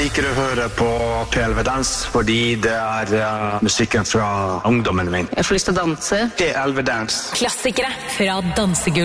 liker å høre på P11 Dans fordi det musikken fra ungdommen min. Jeg får lyst til å danse. P11 Dans. Klassikere fra dansegulvet.